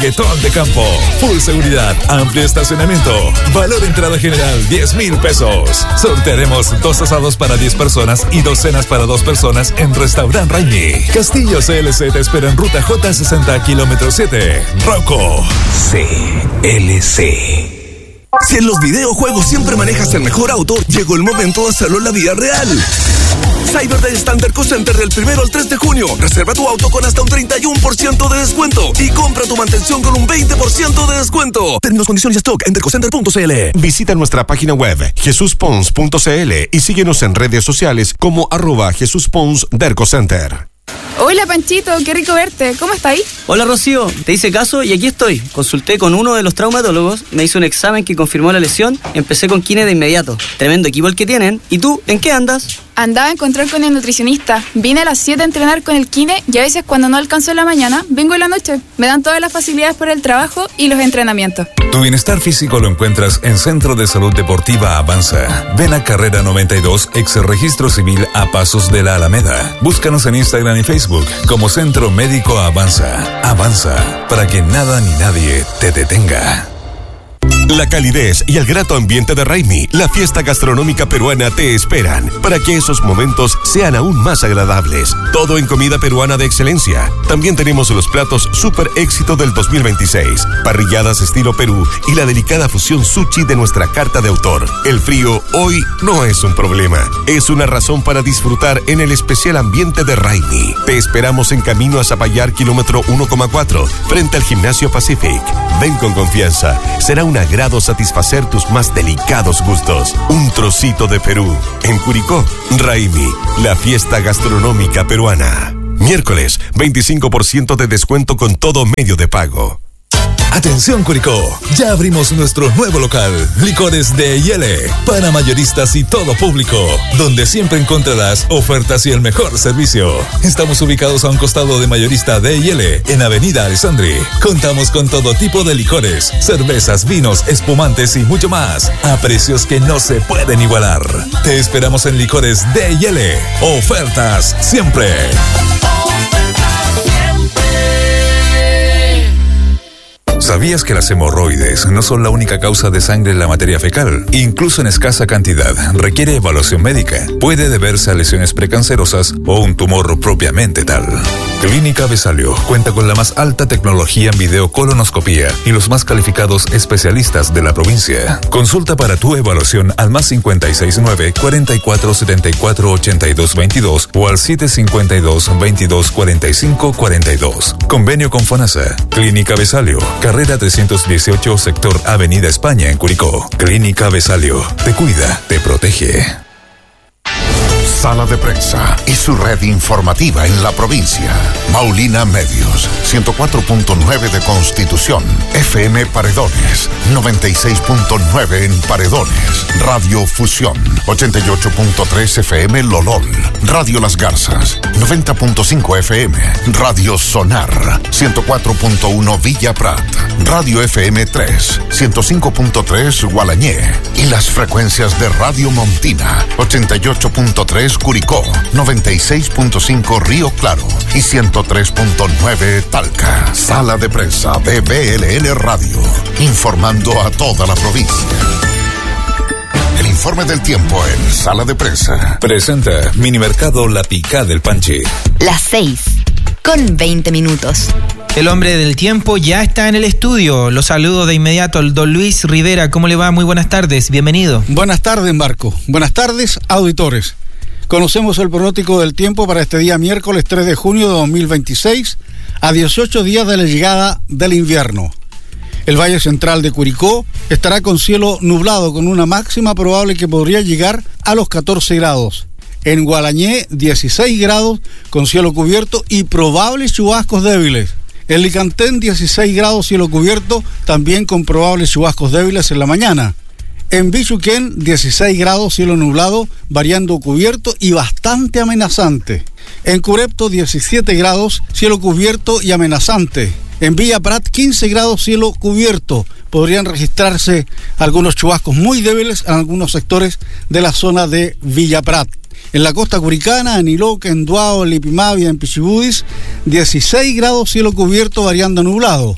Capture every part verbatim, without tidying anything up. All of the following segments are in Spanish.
reggaetón de campo. Full seguridad, amplio estacionamiento. Valor de entrada general, diez mil pesos. Sortearemos dos asados para diez personas y dos cenas para dos personas en Restaurant Raimi. Castillo C L C te espera en ruta J sesenta, kilómetro siete. Rocco. C L C. Si en los videojuegos siempre manejas el mejor auto, llegó el momento de hacerlo en la vida real. Cyber Day está en Derco Center del primero al tres de junio. Reserva tu auto con hasta un treinta y uno por ciento de descuento y compra tu mantención con un veinte por ciento de descuento. Términos, condiciones y stock en dercocenter punto c l. Visita nuestra página web jesús pons punto c l y síguenos en redes sociales como arroba Jesús Pons Derco Center. Hola Panchito, qué rico verte. ¿Cómo estás ahí? Hola Rocío, te hice caso y aquí estoy. Consulté con uno de los traumatólogos, me hizo un examen que confirmó la lesión, empecé con kine de inmediato. Tremendo equipo el que tienen. ¿Y tú, en qué andas? Andaba a encontrar con el nutricionista. Vine a las siete a entrenar con el kine y a veces cuando no alcanzo en la mañana, vengo en la noche. Me dan todas las facilidades por el trabajo y los entrenamientos. Tu bienestar físico lo encuentras en Centro de Salud Deportiva Avanza. Ven a Carrera noventa y dos, ex Registro Civil a Pasos de la Alameda. Búscanos en Instagram y Facebook como Centro Médico Avanza. Avanza, para que nada ni nadie te detenga. La calidez y el grato ambiente de Raimi, la fiesta gastronómica peruana, te esperan para que esos momentos sean aún más agradables. Todo en comida peruana de excelencia. También tenemos los platos super éxito del dos mil veintiséis, parrilladas estilo Perú y la delicada fusión sushi de nuestra carta de autor. El frío hoy no es un problema, es una razón para disfrutar en el especial ambiente de Raimi. Te esperamos en camino a Zapallar, kilómetro uno coma cuatro, frente al Gimnasio Pacific. Ven con confianza, será un agrado satisfacer tus más delicados gustos. Un trocito de Perú. En Curicó, Raimi, la fiesta gastronómica peruana. Miércoles, veinticinco por ciento de descuento con todo medio de pago. Atención Curicó, ya abrimos nuestro nuevo local, Licores D y L, para mayoristas y todo público, donde siempre encontrarás ofertas y el mejor servicio. Estamos ubicados a un costado de Mayorista D y L, en Avenida Alessandri. Contamos con todo tipo de licores, cervezas, vinos, espumantes y mucho más, a precios que no se pueden igualar. Te esperamos en Licores D y L. Ofertas siempre. ¿Sabías que las hemorroides no son la única causa de sangre en la materia fecal? Incluso en escasa cantidad, requiere evaluación médica. Puede deberse a lesiones precancerosas o un tumor propiamente tal. Clínica Besalio cuenta con la más alta tecnología en videocolonoscopía y los más calificados especialistas de la provincia. Consulta para tu evaluación al más cincuenta y seis nueve, cuarenta y cuatro setenta y cuatro ochenta y dos veintidós o al siete cincuenta y dos, veintidós cuarenta y cinco cuarenta y dos. Convenio con FONASA. Clínica Besalio, carrera trescientos dieciocho, sector Avenida España en Curicó. Clínica Besalio, te cuida, te protege. Sala de Prensa y su red informativa en la provincia. Maulina Medios, ciento cuatro punto nueve de Constitución, F M Paredones, noventa y seis punto nueve en Paredones, Radio Fusión, ochenta y ocho punto tres F M Lolol, Radio Las Garzas, noventa punto cinco F M, Radio Sonar, ciento cuatro punto uno Villa Prat, Radio F M tres, ciento cinco punto tres Gualañé y las frecuencias de Radio Montina, ochenta y ocho punto tres Curicó, noventa y seis punto cinco Río Claro y ciento tres punto nueve Talca. Sala de Prensa de B L N Radio, informando a toda la provincia. El informe del tiempo en Sala de Prensa. Presenta Minimercado La Picá del Panchi. Las seis, con veinte minutos. El hombre del tiempo ya está en el estudio. Lo saludo de inmediato al don Luis Rivera. ¿Cómo le va? Muy buenas tardes. Bienvenido. Buenas tardes, Marco. Buenas tardes, auditores. Conocemos el pronóstico del tiempo para este día miércoles tres de junio de dos mil veintiséis, a dieciocho días de la llegada del invierno. El Valle Central de Curicó estará con cielo nublado, con una máxima probable que podría llegar a los catorce grados. En Gualañé, dieciséis grados, con cielo cubierto y probables chubascos débiles. En Licantén, dieciséis grados, cielo cubierto, también con probables chubascos débiles en la mañana. En Bichuquén, dieciséis grados, cielo nublado, variando cubierto y bastante amenazante. En Curepto, diecisiete grados, cielo cubierto y amenazante. En Villa Prat, quince grados, cielo cubierto. Podrían registrarse algunos chubascos muy débiles en algunos sectores de la zona de Villa Prat. En la costa curicana, en Iloque, en Duao, en Lipimavia, en Pichibudis, dieciséis grados, cielo cubierto, variando nublado.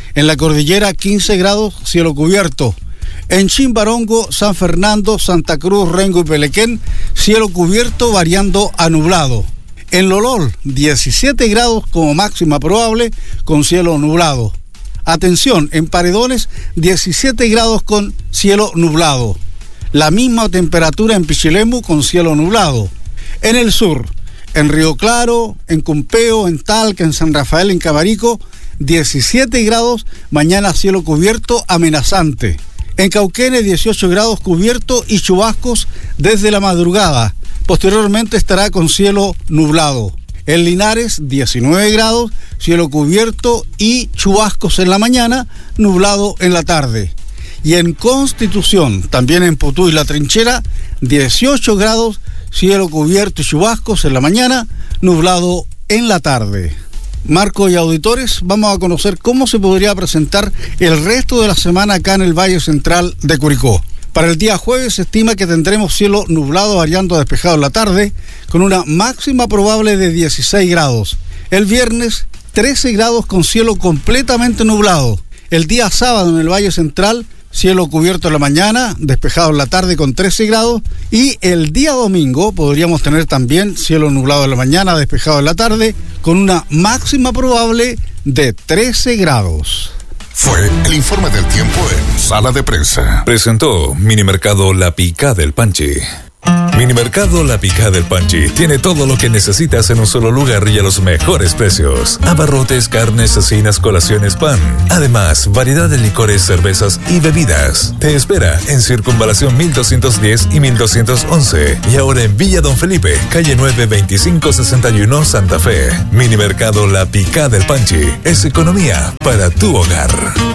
En la cordillera quince grados, cielo cubierto. En Chimbarongo, San Fernando, Santa Cruz, Rengo y Pelequén, cielo cubierto variando a nublado. En Lolol, diecisiete grados como máxima probable con cielo nublado. Atención, en Paredones, diecisiete grados con cielo nublado. La misma temperatura en Pichilemu con cielo nublado. En el sur, en Río Claro, en Cumpeo, en Talca, en San Rafael, en Cabarico, diecisiete grados, mañana cielo cubierto amenazante. En Cauquenes, dieciocho grados cubierto y chubascos desde la madrugada. Posteriormente estará con cielo nublado. En Linares, diecinueve grados, cielo cubierto y chubascos en la mañana, nublado en la tarde. Y en Constitución, también en Putú y La Trinchera, dieciocho grados, cielo cubierto y chubascos en la mañana, nublado en la tarde. Marco y auditores, vamos a conocer cómo se podría presentar el resto de la semana acá en el Valle Central de Curicó. Para el día jueves se estima que tendremos cielo nublado variando a despejado en la tarde, con una máxima probable de dieciséis grados. El viernes, trece grados con cielo completamente nublado. El día sábado en el Valle Central, cielo cubierto en la mañana, despejado en la tarde con trece grados. Y el día domingo podríamos tener también cielo nublado en la mañana, despejado en la tarde, con una máxima probable de trece grados. Fue el informe del tiempo en Sala de Prensa. Presentó Minimercado La Picá del Panchi. Minimercado La Picá del Panchi tiene todo lo que necesitas en un solo lugar y a los mejores precios. Abarrotes, carnes, cecinas, colaciones, pan. Además, variedad de licores, cervezas y bebidas. Te espera en Circunvalación mil doscientos diez y mil doscientos once. Y ahora en Villa Don Felipe, calle nueve veinticinco sesenta y uno, Santa Fe. Minimercado La Picá del Panchi es economía para tu hogar.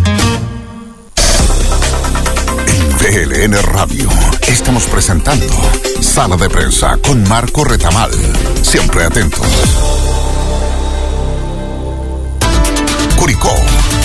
V L N Radio. Estamos presentando Sala de Prensa con Marco Retamal. Siempre atentos. Curicó.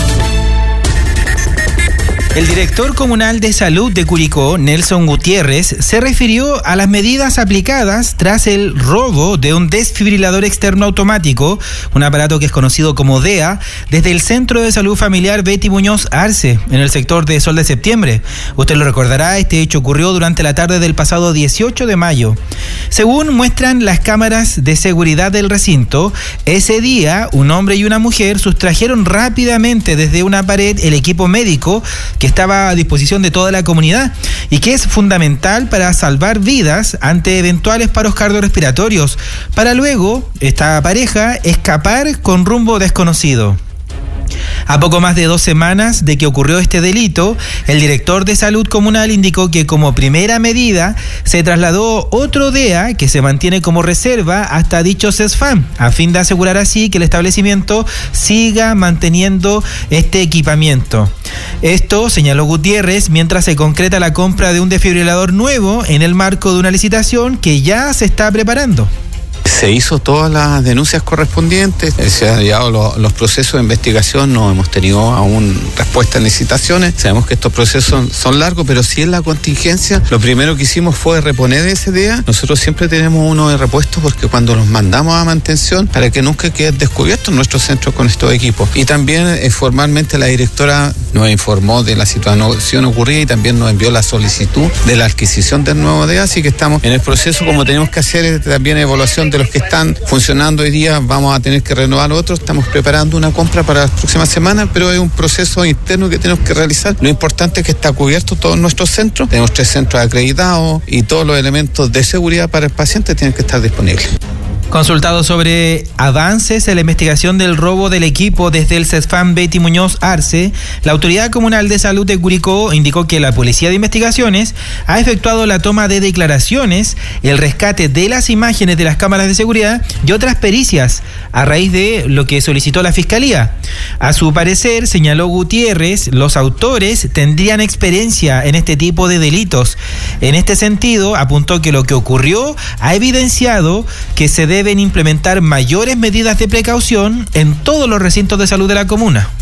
El director comunal de salud de Curicó, Nelson Gutiérrez, se refirió a las medidas aplicadas tras el robo de un desfibrilador externo automático, un aparato que es conocido como D E A, desde el Centro de Salud Familiar Betty Muñoz Arce, en el sector de Sol de Septiembre. Usted lo recordará, este hecho ocurrió durante la tarde del pasado dieciocho de mayo. Según muestran las cámaras de seguridad del recinto, ese día un hombre y una mujer sustrajeron rápidamente desde una pared el equipo médico que estaba a disposición de toda la comunidad y que es fundamental para salvar vidas ante eventuales paros cardiorrespiratorios, para luego esta pareja escapar con rumbo desconocido. A poco más de dos semanas de que ocurrió este delito, el director de salud comunal indicó que como primera medida se trasladó otro D E A que se mantiene como reserva hasta dicho CESFAM, a fin de asegurar así que el establecimiento siga manteniendo este equipamiento. Esto, señaló Gutiérrez, mientras se concreta la compra de un desfibrilador nuevo en el marco de una licitación que ya se está preparando. Se hizo todas las denuncias correspondientes, se han llevado los, los procesos de investigación, no hemos tenido aún respuesta en licitaciones. Sabemos que estos procesos son largos, pero si es la contingencia, lo primero que hicimos fue reponer ese D E A. Nosotros siempre tenemos uno de repuesto porque cuando los mandamos a mantención, para que nunca queden descubiertos nuestros centros con estos equipos. Y también eh, formalmente la directora nos informó de la situación ocurrida y también nos envió la solicitud de la adquisición del nuevo D E A, así que estamos en el proceso, como tenemos que hacer también evaluación de los que están funcionando hoy día, vamos a tener que renovar otros, estamos preparando una compra para las próximas semanas, pero es un proceso interno que tenemos que realizar. Lo importante es que está cubierto todos nuestros centros, tenemos tres centros acreditados y todos los elementos de seguridad para el paciente tienen que estar disponibles. Consultado sobre avances en la investigación del robo del equipo desde el CESFAM Betty Muñoz Arce, la Autoridad Comunal de Salud de Curicó indicó que la Policía de Investigaciones ha efectuado la toma de declaraciones, el rescate de las imágenes de las cámaras de seguridad y otras pericias a raíz de lo que solicitó la Fiscalía. A su parecer, señaló Gutiérrez, los autores tendrían experiencia en este tipo de delitos. En este sentido, apuntó que lo que ocurrió ha evidenciado que se deben implementar mayores medidas de precaución en todos los recintos de salud de la comuna.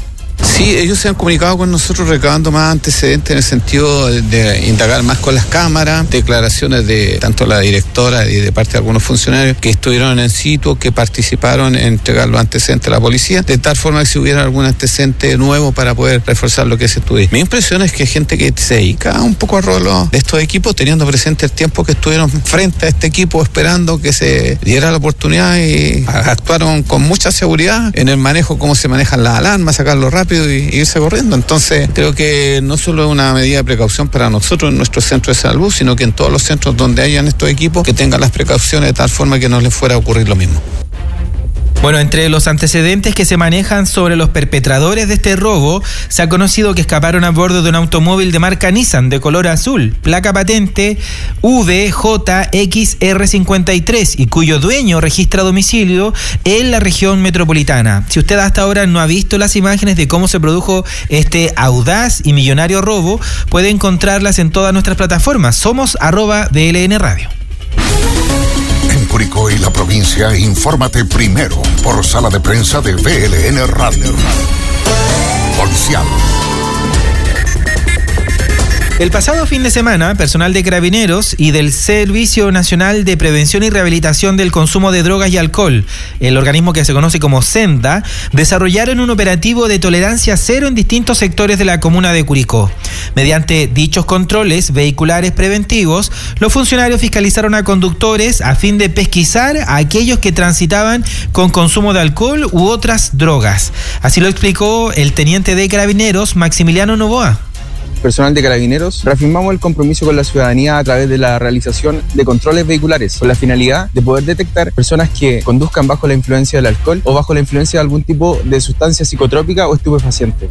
Sí, ellos se han comunicado con nosotros recabando más antecedentes en el sentido de, de indagar más con las cámaras, declaraciones de tanto la directora y de parte de algunos funcionarios que estuvieron en sitio, que participaron en entregar los antecedentes a la policía, de tal forma que si hubiera algún antecedente nuevo para poder reforzar lo que se estudia. Mi impresión es que gente que se dedica un poco al rol de estos equipos, teniendo presente el tiempo que estuvieron frente a este equipo esperando que se diera la oportunidad y actuaron con mucha seguridad en el manejo, cómo se manejan las alarmas, sacarlo rápido y irse corriendo. Entonces creo que no solo es una medida de precaución para nosotros en nuestro centro de salud, sino que en todos los centros donde hayan estos equipos que tengan las precauciones de tal forma que no les fuera a ocurrir lo mismo. Bueno, entre los antecedentes que se manejan sobre los perpetradores de este robo, se ha conocido que escaparon a bordo de un automóvil de marca Nissan de color azul, placa patente V J X R cincuenta y tres y cuyo dueño registra domicilio en la región metropolitana. Si usted hasta ahora no ha visto las imágenes de cómo se produjo este audaz y millonario robo, puede encontrarlas en todas nuestras plataformas. Somos arroba D L N Radio. En Curicó y la provincia, infórmate primero por Sala de Prensa de V L N Radio. Policial. El pasado fin de semana, personal de Carabineros y del Servicio Nacional de Prevención y Rehabilitación del Consumo de Drogas y Alcohol, el organismo que se conoce como SENDA, desarrollaron un operativo de tolerancia cero en distintos sectores de la comuna de Curicó. Mediante dichos controles vehiculares preventivos, los funcionarios fiscalizaron a conductores a fin de pesquisar a aquellos que transitaban con consumo de alcohol u otras drogas. Así lo explicó el teniente de Carabineros, Maximiliano Novoa. Personal de Carabineros, reafirmamos el compromiso con la ciudadanía a través de la realización de controles vehiculares con la finalidad de poder detectar personas que conduzcan bajo la influencia del alcohol o bajo la influencia de algún tipo de sustancia psicotrópica o estupefaciente.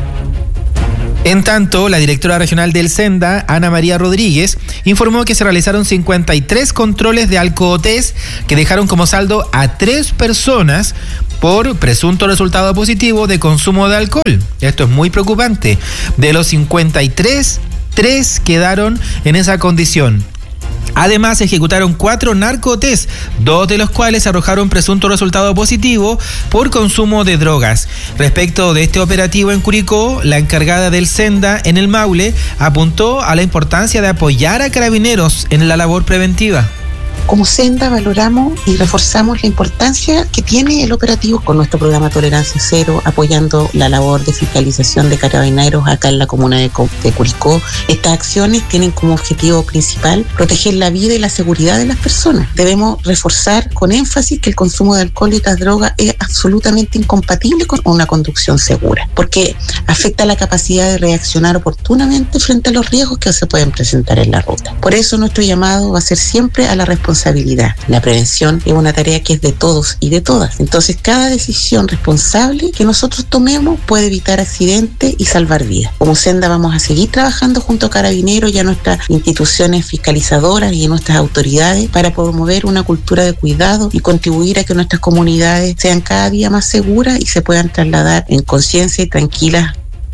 En tanto, la directora regional del SENDA, Ana María Rodríguez, informó que se realizaron cincuenta y tres controles de alcotest que dejaron como saldo a tres personas por presunto resultado positivo de consumo de alcohol. Esto es muy preocupante. De los cincuenta y tres, tres quedaron en esa condición. Además, se ejecutaron cuatro narcotest, dos de los cuales arrojaron presunto resultado positivo por consumo de drogas. Respecto de este operativo en Curicó, la encargada del SENDA en el Maule apuntó a la importancia de apoyar a Carabineros en la labor preventiva. Como Senda valoramos y reforzamos la importancia que tiene el operativo con nuestro programa Tolerancia Cero, apoyando la labor de fiscalización de Carabineros acá en la comuna de, de Curicó. Estas acciones tienen como objetivo principal proteger la vida y la seguridad de las personas. Debemos reforzar con énfasis que el consumo de alcohol y otras drogas es absolutamente incompatible con una conducción segura, porque afecta la capacidad de reaccionar oportunamente frente a los riesgos que se pueden presentar en la ruta. Por eso nuestro llamado va a ser siempre a la responsabilidad. La prevención es una tarea que es de todos y de todas. Entonces, cada decisión responsable que nosotros tomemos puede evitar accidentes y salvar vidas. Como Senda vamos a seguir trabajando junto a Carabineros y a nuestras instituciones fiscalizadoras y a nuestras autoridades para promover una cultura de cuidado y contribuir a que nuestras comunidades sean cada día más seguras y se puedan trasladar en conciencia y tranquilas.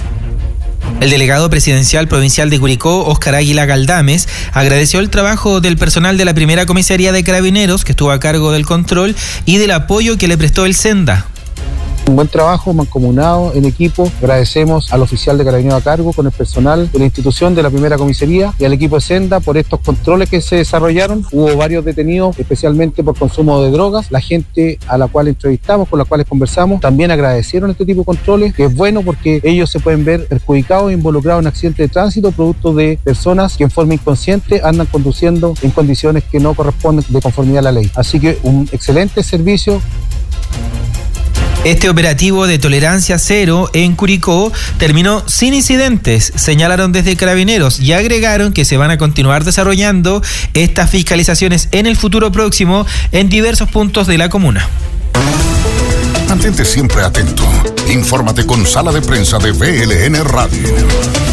El delegado presidencial provincial de Curicó, Óscar Águila Galdames, agradeció el trabajo del personal de la primera comisaría de Carabineros, que estuvo a cargo del control, y del apoyo que le prestó el SENDA. Un buen trabajo mancomunado en equipo. Agradecemos al oficial de Carabineros a cargo con el personal de la institución de la primera comisaría y al equipo de Senda por estos controles que se desarrollaron. Hubo varios detenidos, especialmente por consumo de drogas. La gente a la cual entrevistamos, con la cual conversamos, también agradecieron este tipo de controles, que es bueno porque ellos se pueden ver perjudicados e involucrados en accidentes de tránsito producto de personas que en forma inconsciente andan conduciendo en condiciones que no corresponden de conformidad a la ley. Así que un excelente servicio. Este operativo de tolerancia cero en Curicó terminó sin incidentes, señalaron desde Carabineros, y agregaron que se van a continuar desarrollando estas fiscalizaciones en el futuro próximo en diversos puntos de la comuna. Mantente siempre atento. Infórmate con Sala de Prensa de V L N Radio.